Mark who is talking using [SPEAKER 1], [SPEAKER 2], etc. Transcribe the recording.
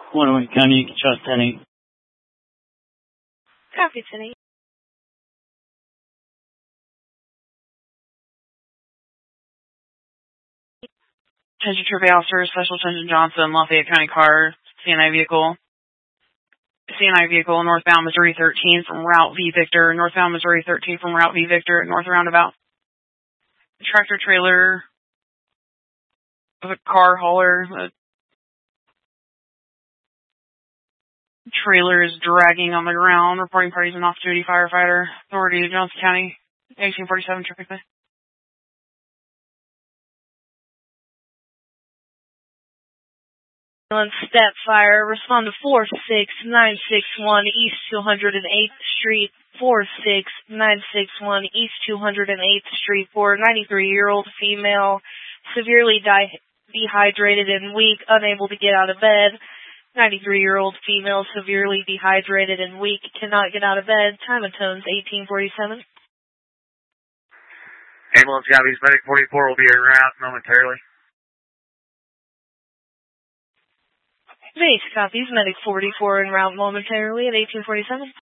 [SPEAKER 1] Waterway County, you can trust 10-8.
[SPEAKER 2] Copy, 10-8.
[SPEAKER 3] Attention Trooper Officer, Special Attention Johnson, Lafayette County car, CNI vehicle. CNI vehicle, northbound Missouri 13 from Route V Victor, northbound Missouri 13 from Route V Victor, north roundabout. Tractor trailer, a car hauler, the trailer is dragging on the ground, reporting parties an off-duty firefighter. Authority, Johnson County, 1847 traffic.
[SPEAKER 2] Step fire, respond to 46961 East 208th Street, 46961 East 208th Street for 93-year-old female, severely dehydrated and weak, unable to get out of bed. 93-year-old female, severely dehydrated and weak, cannot get out of bed. Time and tones 1847.
[SPEAKER 4] Ambulance copies, medic 44 will be en route momentarily.
[SPEAKER 2] Base copies, medic 44 en route momentarily at 1847.